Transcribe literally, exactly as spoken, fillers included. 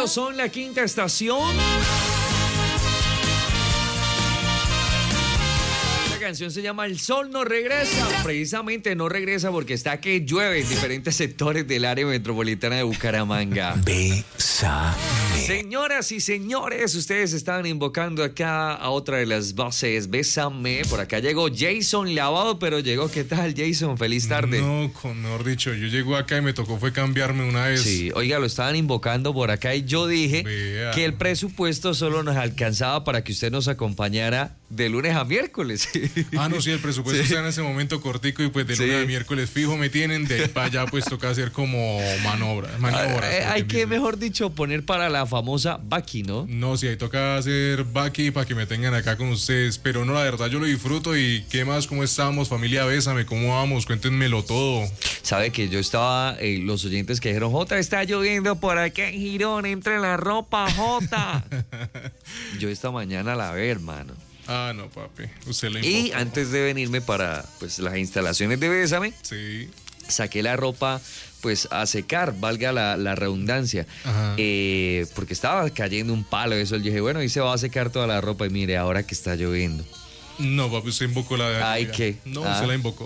Ellos son La Quinta Estación. La canción se llama El Sol No Regresa. Precisamente no regresa porque está que llueve en diferentes sectores del área metropolitana de Bucaramanga. Bésame. Señoras y señores, ustedes estaban invocando acá a otra de las voces. Bésame. Por acá llegó Jason Lavado, pero llegó. ¿Qué tal, Jason? Feliz tarde. No, con mejor dicho, yo llego acá y me tocó fue cambiarme una vez. Sí, oiga, lo estaban invocando por acá y yo dije Vea. que el presupuesto solo nos alcanzaba para que usted nos acompañara de lunes a miércoles. Ah, no, sí, el presupuesto Sí. está en ese momento cortico y pues de Sí. lunes a miércoles fijo me tienen, de ahí para allá pues toca hacer como manobras, maniobras. Eh, Hay porque que, me- mejor dicho, poner para la famosa Baki, ¿no? No, sí, ahí toca hacer Baki para que me tengan acá con ustedes, pero no, la verdad yo lo disfruto. Y qué más, cómo estamos, familia, bésame, cómo vamos, cuéntenmelo todo. Sabe que yo estaba, eh, los oyentes que dijeron, Jota, está lloviendo por aquí en Girón, entre la ropa, Jota. Yo esta mañana la ve, hermano. Ah, no, papi, usted lo Y invocó. antes de venirme para pues las instalaciones de Bésame, Sí. saqué la ropa pues a secar, valga la, la redundancia, Ajá. eh, porque estaba cayendo un palo de sol. Yo dije, bueno, ahí se va a secar toda la ropa y mire, ahora que está lloviendo. No, papi, usted invocó la de Ay, allá. ¿qué? No, Ah. usted la invocó.